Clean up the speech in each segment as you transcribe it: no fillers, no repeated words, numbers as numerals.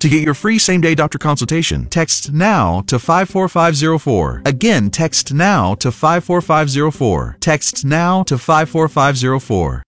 To get your free same-day doctor consultation, text NOW to 54504. Again, text NOW to 54504. Text NOW to 54504.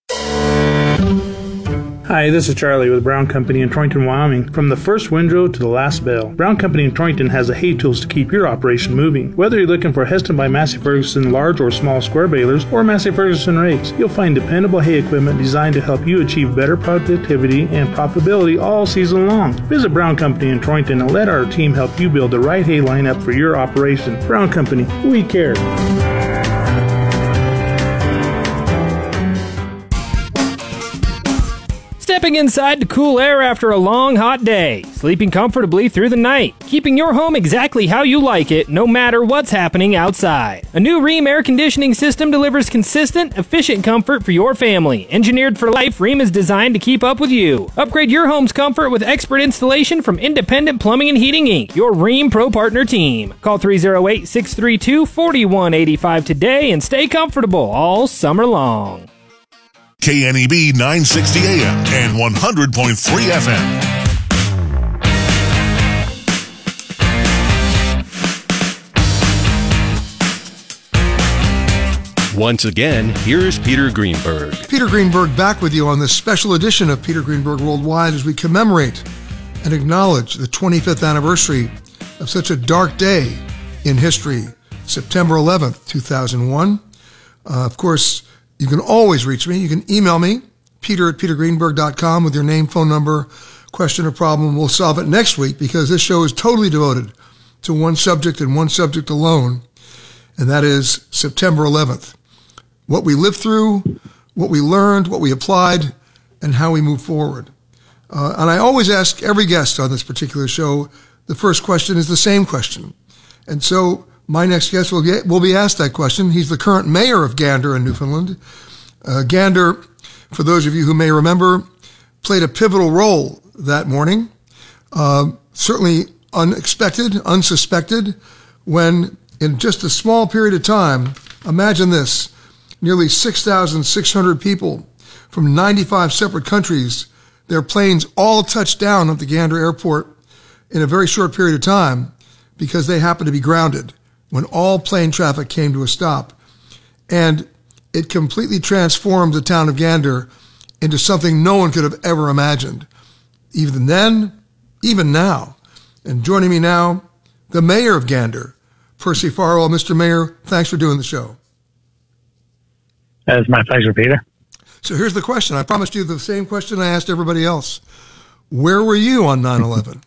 Hi, this is Charlie with Brown Company in Troyton, Wyoming. From the first windrow to the last bale, Brown Company in Troyton has the hay tools to keep your operation moving. Whether you're looking for Heston by Massey Ferguson large or small square balers or Massey Ferguson rakes, you'll find dependable hay equipment designed to help you achieve better productivity and profitability all season long. Visit Brown Company in Troyton and let our team help you build the right hay lineup for your operation. Brown Company, we care. Stepping inside to cool air after a long, hot day. Sleeping comfortably through the night. Keeping your home exactly how you like it, no matter what's happening outside. A new Rheem air conditioning system delivers consistent, efficient comfort for your family. Engineered for life, Rheem is designed to keep up with you. Upgrade your home's comfort with expert installation from Independent Plumbing and Heating Inc., your Rheem Pro Partner team. Call 308-632-4185 today and stay comfortable all summer long. KNEB 960 AM and 100.3 FM. Once again, here's Peter Greenberg. Peter Greenberg back with you on this special edition of Peter Greenberg Worldwide as we commemorate and acknowledge the 25th anniversary of such a dark day in history, September 11th, 2001. Of course, you can always reach me. You can email me, peter@petergreenberg.com, with your name, phone number, question, or problem. We'll solve it next week because this show is totally devoted to one subject and one subject alone, and that is September 11th. What we lived through, what we learned, what we applied, and how we move forward. And I always ask every guest on this particular show, the first question is the same question. And so my next guest will be asked that question. He's the current mayor of Gander in Newfoundland. Gander, for those of you who may remember, played a pivotal role that morning. Certainly unexpected, unsuspected, when in just a small period of time, imagine this, nearly 6,600 people from 95 separate countries, their planes all touched down at the Gander Airport in a very short period of time because they happened to be grounded when all plane traffic came to a stop. And it completely transformed the town of Gander into something no one could have ever imagined. Even then, even now. And joining me now, the mayor of Gander, Percy Farwell. Mr. Mayor, thanks for doing the show. It's my pleasure, Peter. So here's the question. I promised you the same question I asked everybody else. Where were you on 9/11?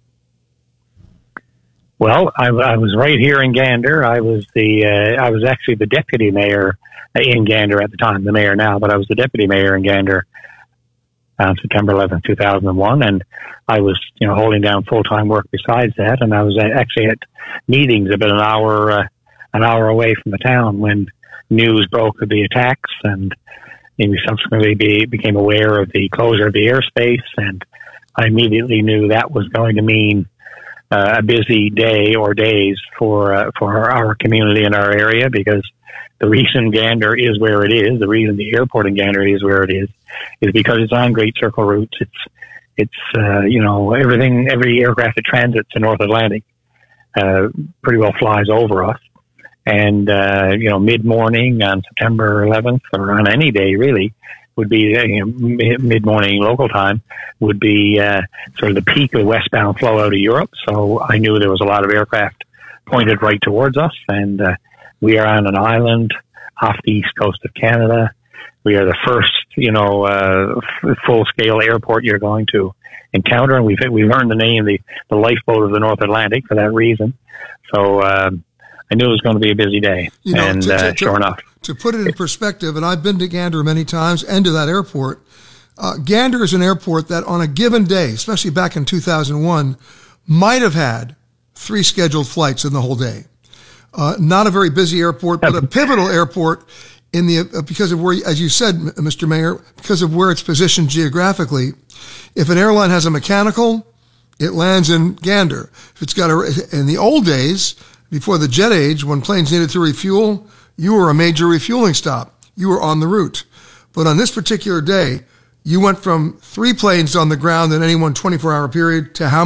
Well, I was right here in Gander. I was actually the deputy mayor in Gander at the time, the mayor now, but I was the deputy mayor in Gander on September 11th, 2001. And I was, holding down full-time work besides that. And I was actually at meetings about an hour away from the town when news broke of the attacks, and we subsequently became aware of the closure of the airspace. And I immediately knew that was going to mean a busy day or days for our community in our area, because the reason Gander is where it is, the reason the airport in Gander is where it is because it's on Great Circle routes. It's everything, every aircraft that transits the North Atlantic pretty well flies over us. And mid-morning on September 11th, or on any day really, would be mid-morning local time, would be sort of the peak of the westbound flow out of Europe. So I knew there was a lot of aircraft pointed right towards us, and we are on an island off the east coast of Canada. We are the first, full-scale airport you're going to encounter, and we've earned the name the lifeboat of the North Atlantic for that reason. So I knew it was going to be a busy day, sure enough. To put it in perspective, and I've been to Gander many times and to that airport, Gander is an airport that on a given day, especially back in 2001, might have had 3 scheduled flights in the whole day. Not a very busy airport, but a pivotal airport because of where, as you said, Mr. Mayor, because of where it's positioned geographically. If an airline has a mechanical, it lands in Gander. If it's got in the old days, before the jet age, when planes needed to refuel, you were a major refueling stop. You were on the route. But on this particular day, you went from 3 planes on the ground in any one 24-hour period to how